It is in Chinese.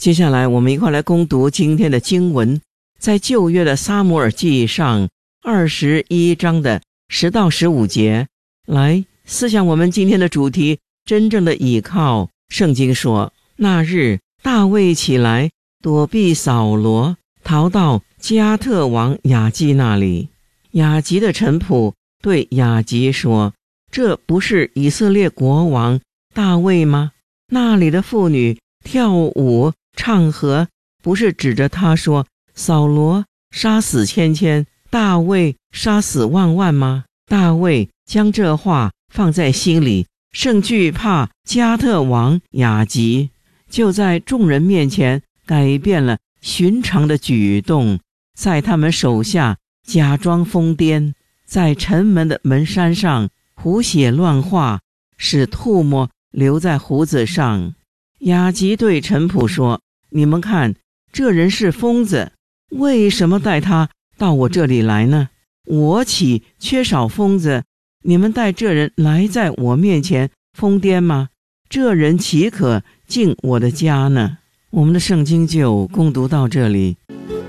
接下来我们一块来攻读今天的经文，在旧约的撒母耳记上21章的10到15节，来思想我们今天的主题，真正的倚靠。圣经说，那日大卫起来躲避扫罗，逃到加特王亚基那里。亚基的臣仆对亚基说，这不是以色列国王大卫吗？那里的妇女跳舞唱和，不是指着他说，扫罗杀死千千，大卫杀死万万吗？大卫将这话放在心里，甚惧怕加特王亚基，就在众人面前改变了寻常的举动，在他们手下假装疯癫，在城门的门山上胡写乱画，使唾沫留在胡子上。亚基对臣仆说，你们看，这人是疯子，为什么带他到我这里来呢？我岂缺少疯子？你们带这人来在我面前疯癫吗？这人岂可进我的家呢？我们的圣经就攻读到这里。